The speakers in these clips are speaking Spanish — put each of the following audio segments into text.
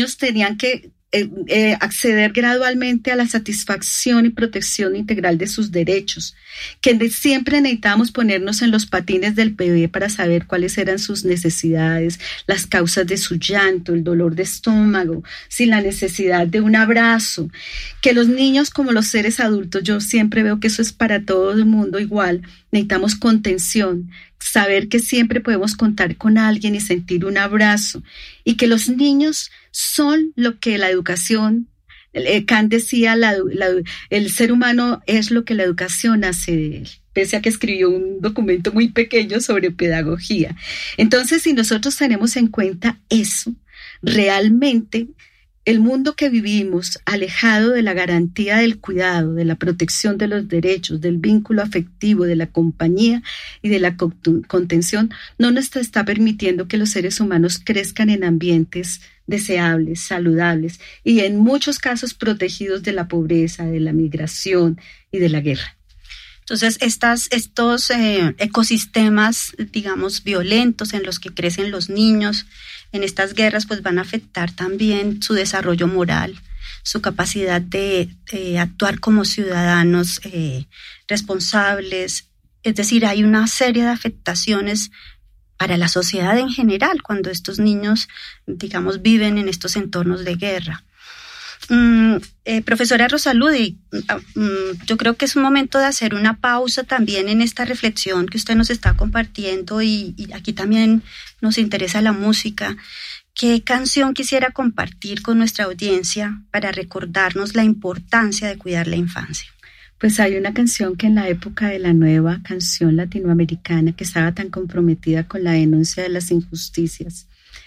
niños tenían que acceder gradualmente a la satisfacción y protección integral de sus derechos, que siempre necesitábamos ponernos en los patines del bebé para saber cuáles eran sus necesidades, las causas de su llanto, el dolor de estómago, si la necesidad de un abrazo, que los niños como los seres adultos, yo siempre veo que eso es para todo el mundo igual, necesitamos contención, saber que siempre podemos contar con alguien y sentir un abrazo, y que los niños son lo que la educación, Kant decía, el ser humano es lo que la educación hace de él, pese a que escribió un documento muy pequeño sobre pedagogía. Entonces, si nosotros tenemos en cuenta eso, realmente el mundo que vivimos, alejado de la garantía del cuidado, de la protección de los derechos, del vínculo afectivo, de la compañía y de la contención, no nos está permitiendo que los seres humanos crezcan en ambientes deseables, saludables y en muchos casos protegidos de la pobreza, de la migración y de la guerra. Entonces, estos ecosistemas, digamos, violentos en los que crecen los niños en estas guerras, pues van a afectar también su desarrollo moral, su capacidad de actuar como ciudadanos responsables. Es decir, hay una serie de afectaciones para la sociedad en general cuando estos niños, digamos, viven en estos entornos de guerra. Profesora Rosaludi, yo creo que es un momento de hacer una pausa también en esta reflexión que usted nos está compartiendo y aquí también nos interesa la música. ¿Qué canción quisiera compartir con nuestra audiencia para recordarnos la importancia de cuidar la infancia? Pues hay una canción que en la época de la nueva canción latinoamericana, que estaba tan comprometida con la denuncia de las injusticias,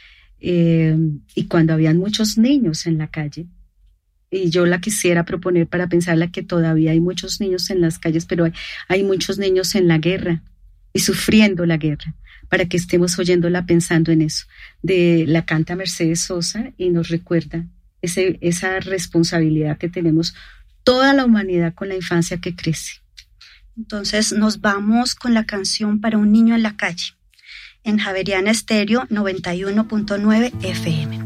y cuando habían muchos niños en la calle, y yo la quisiera proponer para pensarla que todavía hay muchos niños en las calles, pero hay muchos niños en la guerra y sufriendo la guerra, para que estemos oyéndola pensando en eso. La canta Mercedes Sosa y nos recuerda esa responsabilidad que tenemos toda la humanidad con la infancia que crece. Entonces nos vamos con la canción Para un niño en la calle, en Javeriana Estéreo 91.9 FM.